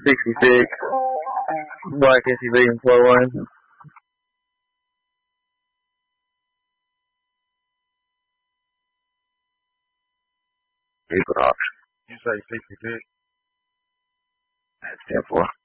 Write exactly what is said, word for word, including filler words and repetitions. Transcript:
sixty-six. Black S U V and four one. Equinox. You say sixty-six? That's ten four.